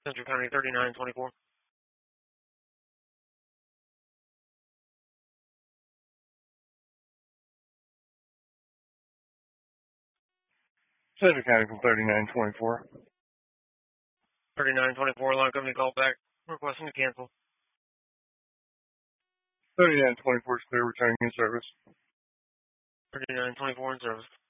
Central County 3924. Central County from 3924. 3924, line company call back. Requesting to cancel. 3924 is clear, returning in service. 3924 in service.